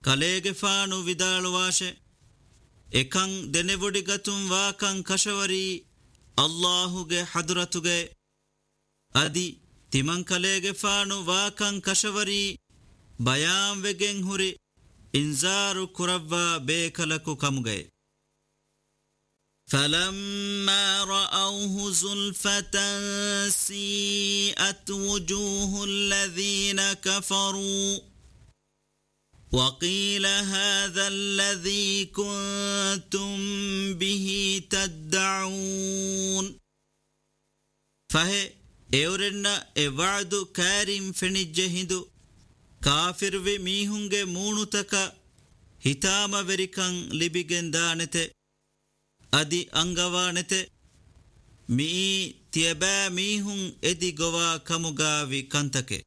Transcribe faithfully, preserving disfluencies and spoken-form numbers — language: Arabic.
ಕಲೇಗೆ ಫಾನು ವಿದಾಳುವಾಶೆ ಎಕಂ ದೆನೆವೊಡಿಗತುಂ ವಾಕಂ ಕಶವರಿ ಅಲ್ಲಾಹುಗೆ ಹದುರತುಗೆ ಅದಿ ತಿಮಂ ಕಲೇಗೆ ಫಾನು ವಾಕಂ ಕಶವರಿ ಬಯಾಂ ವೆಗೆಂ ಹುರಿ ಇಂಜಾರು ಕುರವ್ವ ಬೇಕಲಕು ಕಮುಗೆ فلما رأوه زلفة سيئت وجوه الذين كفروا وقيل هذا الذي كنتم به تدعون فهي اورنا اوعد كارم فنجهدو كافر و ميهunge مونتك hitama verikan libigen danete adi angawanete mi tiaba mihun edi gowa kamugavi kantake